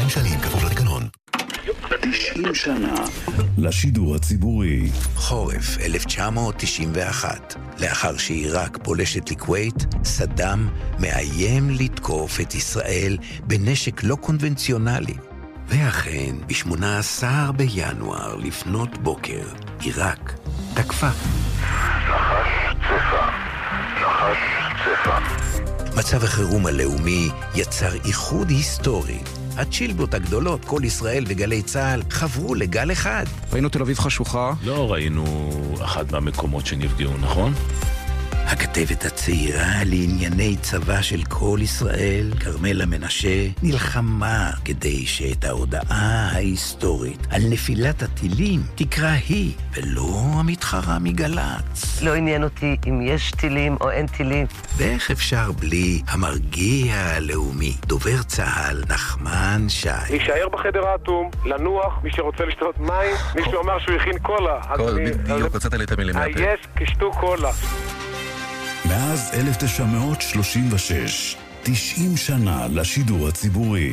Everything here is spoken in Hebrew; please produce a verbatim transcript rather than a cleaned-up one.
אלפיים שקלים כפוף לתקנון. תשעים שנה לשידור הציבורי. חורף אלף תשע מאות תשעים ואחת. לאחר שעיראק פולשת לכווית, סדאם מאיים לתקוף את ישראל בנשק לא קונבנציונלי. ואכן, ב-שמונה עשר בינואר לפנות בוקר, עיראק תקפה. נחש צפה, נחש צפה. מצב החירום הלאומי יצר איחוד היסטורי. הצ'ילבות הגדולות, כל ישראל וגלי צהל, חברו לגל אחד. ראינו תל אביב חשוכה. לא ראינו אחד מהמקומות שנפגעו, נכון? הכתבת הצעירה לענייני צבא של כל ישראל, כרמלה מנשה, נלחמה כדי שאת ההודעה ההיסטורית על נפילת הטילים תקרא היא, ולא המתחרה מגלץ. לא עניין אותי אם יש טילים או אין טילים. ואיך אפשר בלי המרגיע הלאומי, דובר צהל נחמן שי. להישאר בחדר האטום, לנוח, מי שרוצה לשתות מים, מישהו אמר שהוא הכין קולה. קול, בדיוק, קצת עלית מילימטר. היש, קשתו קולה. מאז אלף תשע מאות שלושים ושש, תשעים שנה לשידור הציבורי.